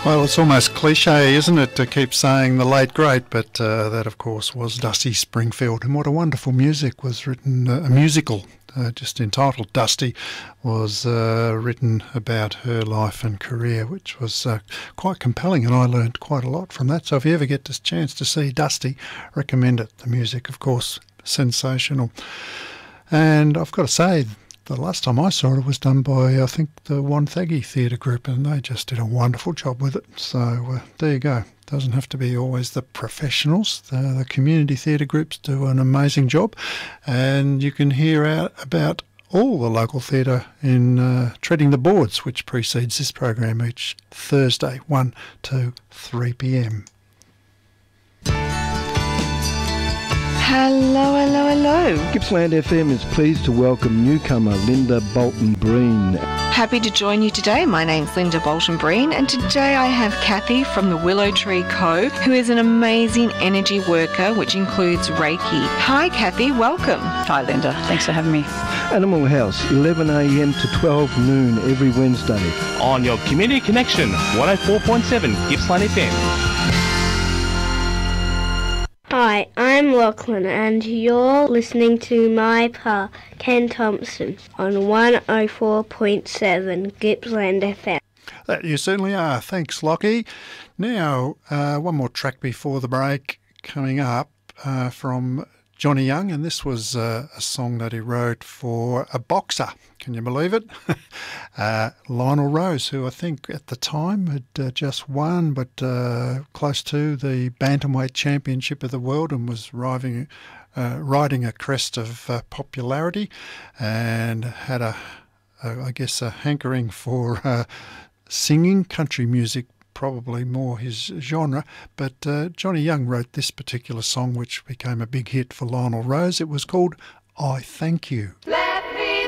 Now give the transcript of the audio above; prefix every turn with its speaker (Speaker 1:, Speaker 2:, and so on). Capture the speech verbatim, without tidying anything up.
Speaker 1: Well, it's almost cliche, isn't it, to keep saying the late great, but uh, that, of course, was Dusty Springfield. And what a wonderful music was written, uh, a musical uh, just entitled Dusty, was uh, written about her life and career, which was uh, quite compelling, and I learned quite a lot from that. So if you ever get this chance to see Dusty, recommend it. The music, of course, sensational. And I've got to say, the last time I saw it was done by, I think, the Wonthaggi Theatre Group, and they just did a wonderful job with it. So uh, there you go. Doesn't have to be always the professionals. The, the community theatre groups do an amazing job, and you can hear out about all the local theatre in uh, Treading the Boards, which precedes this program each Thursday, one to three p m.
Speaker 2: Hello, hello, hello.
Speaker 3: Gippsland F M is pleased to welcome newcomer Linda Bolton-Breen.
Speaker 2: Happy to join you today. My name's Linda Bolton-Breen, and today I have Kathy from the Willow Tree Cove, who is an amazing energy worker, which includes Reiki. Hi, Kathy. Welcome.
Speaker 4: Hi, Linda. Thanks for having me.
Speaker 3: Animal House, eleven a m to twelve noon every Wednesday.
Speaker 5: On your Community Connection, one oh four point seven Gippsland F M.
Speaker 6: Hi, I'm Lachlan, and you're listening to my pa, Ken Thompson, on one oh four point seven Gippsland F M.
Speaker 1: That you certainly are. Thanks, Lockie. Now, uh, one more track before the break coming up uh, from Johnny Young, and this was uh, a song that he wrote for a boxer. Can you believe it? uh, Lionel Rose, who I think at the time had uh, just won, but uh, close to the Bantamweight Championship of the world, and was riding, uh, riding a crest of uh, popularity, and had a, a, I guess, a hankering for uh, singing country music. Probably more his genre, but uh, Johnny Young wrote this particular song, which became a big hit for Lionel Rose. It was called I Thank You.